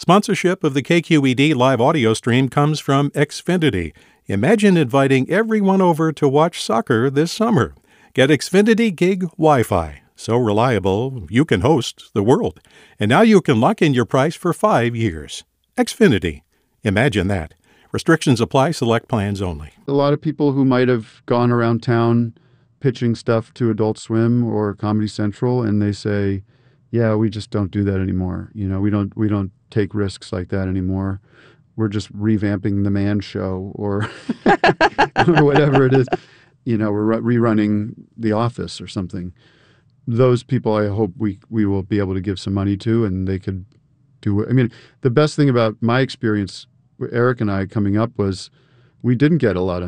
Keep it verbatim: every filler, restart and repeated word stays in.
Sponsorship of the K Q E D live audio stream comes from Xfinity. Imagine inviting everyone over to watch soccer this summer. Get Xfinity Gig Wi-Fi. So reliable, you can host the world. And now you can lock in your price for five years. Xfinity. Imagine that. Restrictions apply. Select plans only. A lot of people who might have gone around town pitching stuff to Adult Swim or Comedy Central, and they say, yeah, we just don't do that anymore. You know, we don't we don't take risks like that anymore. We're just revamping the Man Show or, or whatever it is. You know, we're rerunning The Office or something. Those people, I hope we we will be able to give some money to, and they could do. I mean, the best thing about my experience with Eric and I coming up was we didn't get a lot of